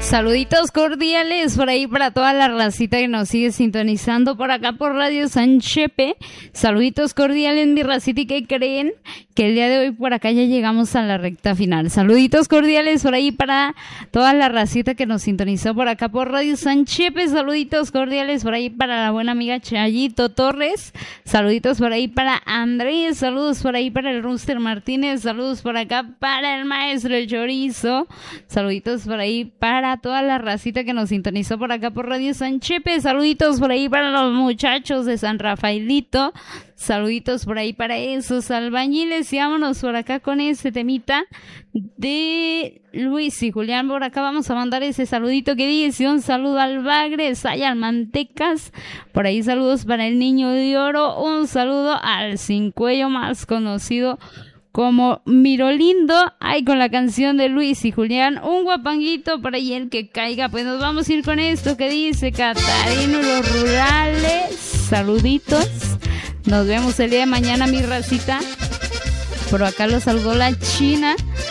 Saluditos cordiales por ahí para toda la racita que nos sigue sintonizando por acá por Radio San Chepe. Saluditos cordiales, mi racita, y que creen que el día de hoy por acá ya llegamos a la recta final. Saluditos cordiales por ahí para toda la racita que nos sintonizó por acá por Radio San Chepe. Saluditos cordiales por ahí para la buena amiga Chayito Torres. Saluditos por ahí para Andrés. Saludos por ahí para el Rooster Martínez. Saludos por acá para el maestro El Chorizo. Saluditos por ahí para toda la racita que nos sintonizó por acá por Radio San Chepe. Saluditos por ahí para los muchachos de San Rafaelito. Saluditos por ahí para esos albañiles. Y vámonos por acá con ese temita de Luis y Julián. Por acá vamos a mandar ese saludito que dice: un saludo al Bagre, Sayal Mantecas. Por ahí saludos para el Niño de Oro. Un saludo al Sin Cuello, más conocido como Mirolindo. Ay, con la canción de Luis y Julián, un guapanguito para ahí el que caiga. Pues nos vamos a ir con esto que dice Catarino y los Rurales. Saluditos. Nos vemos el día de mañana, mi racita. Por acá lo saludó la China.